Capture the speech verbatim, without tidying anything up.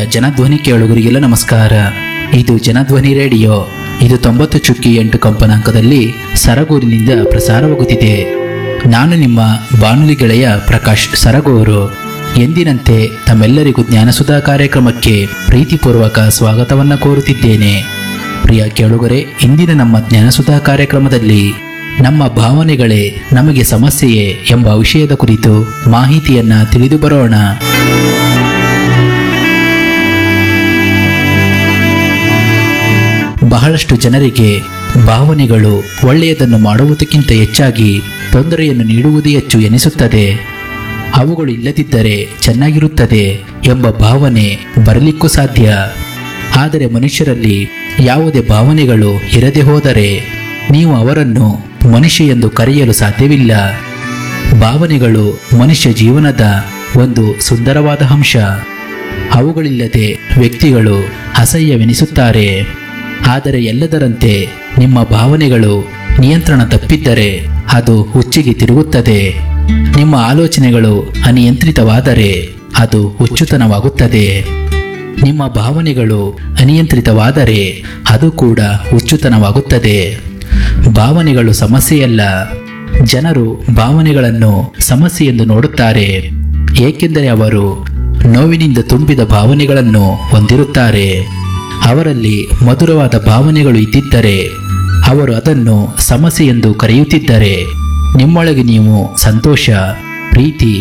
ಜನಧ್ವನಿ ಕೇಳುಗರಿಗೆಲ್ಲ ನಮಸ್ಕಾರ. ಇದು ಜನಧ್ವನಿ ರೇಡಿಯೋ. ಇದು ತೊಂಬತ್ತು ಚುಕ್ಕಿ ಎಂಟು ಕಂಪನಾಂಕದಲ್ಲಿ ಸರಗೂರಿನಿಂದ ಪ್ರಸಾರವಾಗುತ್ತಿದೆ. ನಾನು ನಿಮ್ಮ ಬಾನುಲಿ ಗೆಳೆಯ ಪ್ರಕಾಶ್ ಸರಗೂರು. ಎಂದಿನಂತೆ ತಮ್ಮೆಲ್ಲರಿಗೂ ಜ್ಞಾನಸುಧಾ ಕಾರ್ಯಕ್ರಮಕ್ಕೆ ಪ್ರೀತಿಪೂರ್ವಕ ಸ್ವಾಗತವನ್ನು ಕೋರುತ್ತಿದ್ದೇನೆ. ಪ್ರಿಯ ಕೇಳುಗರೆ, ಇಂದಿನ ನಮ್ಮ ಜ್ಞಾನಸುಧಾ ಕಾರ್ಯಕ್ರಮದಲ್ಲಿ ನಮ್ಮ ಭಾವನೆಗಳೇ ನಮಗೆ ಸಮಸ್ಯೆಯೇ ಎಂಬ ವಿಷಯದ ಕುರಿತು ಮಾಹಿತಿಯನ್ನ ತಿಳಿದು ಬರೋಣ. ಬಹಳಷ್ಟು ಜನರಿಗೆ ಭಾವನೆಗಳು ಒಳ್ಳೆಯದನ್ನು ಮಾಡುವುದಕ್ಕಿಂತ ಹೆಚ್ಚಾಗಿ ತೊಂದರೆಯನ್ನು ನೀಡುವುದೇ ಹೆಚ್ಚು ಎನಿಸುತ್ತದೆ. ಅವುಗಳು ಇಲ್ಲದಿದ್ದರೆ ಚೆನ್ನಾಗಿರುತ್ತದೆ ಎಂಬ ಭಾವನೆ ಬರಲಿಕ್ಕೂ ಸಾಧ್ಯ. ಆದರೆ ಮನುಷ್ಯರಲ್ಲಿ ಯಾವುದೇ ಭಾವನೆಗಳು ಇರದೆ ಹೋದರೆ ನೀವು ಅವರನ್ನು ಮನುಷ್ಯ ಎಂದು ಕರೆಯಲು ಸಾಧ್ಯವಿಲ್ಲ. ಭಾವನೆಗಳು ಮನುಷ್ಯ ಜೀವನದ ಒಂದು ಸುಂದರವಾದ ಅಂಶ. ಅವುಗಳಿಲ್ಲದೆ ವ್ಯಕ್ತಿಗಳು ಅಸಹ್ಯವೆನಿಸುತ್ತಾರೆ. ಆದರೆ ಎಲ್ಲದರಂತೆ ನಿಮ್ಮ ಭಾವನೆಗಳು ನಿಯಂತ್ರಣ ತಪ್ಪಿದ್ದರೆ ಅದು ಹುಚ್ಚಿಗೆ ತಿರುಗುತ್ತದೆ. ನಿಮ್ಮ ಆಲೋಚನೆಗಳು ಅನಿಯಂತ್ರಿತವಾದರೆ ಅದು ಹುಚ್ಚುತನವಾಗುತ್ತದೆ. ನಿಮ್ಮ ಭಾವನೆಗಳು ಅನಿಯಂತ್ರಿತವಾದರೆ ಅದು ಕೂಡ ಹುಚ್ಚುತನವಾಗುತ್ತದೆ. ಭಾವನೆಗಳು ಸಮಸ್ಯೆಯಲ್ಲ. ಜನರು ಭಾವನೆಗಳನ್ನು ಸಮಸ್ಯೆ ಎಂದು ನೋಡುತ್ತಾರೆ, ಏಕೆಂದರೆ ಅವರು ನೋವಿನಿಂದ ತುಂಬಿದ ಭಾವನೆಗಳನ್ನು ಹೊಂದಿರುತ್ತಾರೆ. ಅವರಲ್ಲಿ ಮಧುರವಾದ ಭಾವನೆಗಳು ಇದ್ದಿದ್ದರೆ ಅವರು ಅದನ್ನು ಸಮಸ್ಯೆ ಎಂದು ಕರೆಯುತ್ತಿದ್ದರೆ, ನಿಮ್ಮೊಳಗೆ ನೀವು ಸಂತೋಷ, ಪ್ರೀತಿ